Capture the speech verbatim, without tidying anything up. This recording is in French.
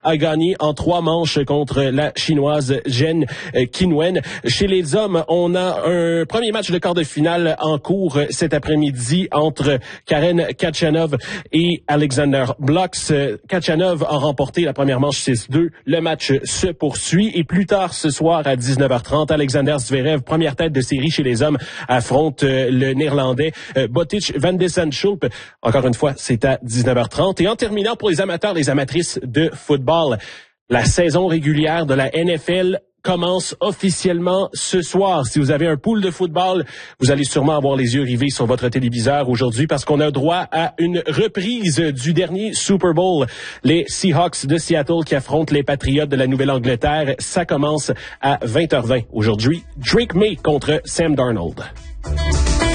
a gagné en trois manches contre la Chinoise Zheng Qinwen. Chez les hommes, on a un premier match de quart de finale en cours cet après-midi entre Karen Khachanov et Alexander Blocks. Khachanov a remporté la première manche six deux. Le match se poursuit et plus tard ce soir à dix-neuf heures trente, Alexander Zverev, première tête de série chez les hommes, affronte le Néerlandais Botic van de Zandschulp. Encore une fois, c'est à dix-neuf heures trente. Et en terminant, pour les amateurs, les amatrices de football, la saison régulière de la N F L commence officiellement ce soir. Si vous avez un pool de football, vous allez sûrement avoir les yeux rivés sur votre téléviseur aujourd'hui parce qu'on a droit à une reprise du dernier Super Bowl. Les Seahawks de Seattle qui affrontent les Patriots de la Nouvelle-Angleterre. Ça commence à vingt heures vingt aujourd'hui. Drake May contre Sam Darnold.